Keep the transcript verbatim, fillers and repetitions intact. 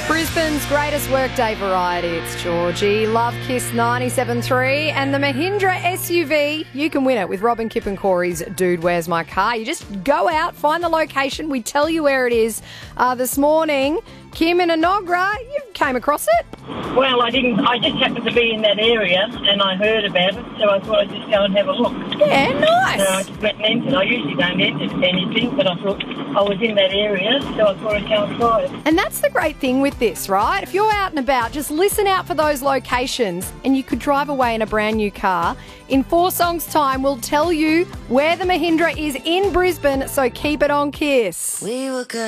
Brisbane's greatest workday variety. It's Georgie. Love Kiss ninety-seven point three and the Mahindra S U V. You can win it with Robin Kip and Corey's Dude, Where's My Car? You just go out, find the location. We tell you where it is. Uh, this morning, Kim in Enoggera, you came across it? Well, I didn't. I just happened to be in that area and I heard about it, so I thought I'd just go and have a look. Yeah, nice. So I just went and entered. I usually don't enter anything, but I thought I was in that area, so I thought I'd go and try it. And that's the great thing with this, right? If you're out and about, just listen out for those locations and you could drive away in a brand new car. In four songs' time, we'll tell you where the Mahindra is in Brisbane, so keep it on Kiss. We were good.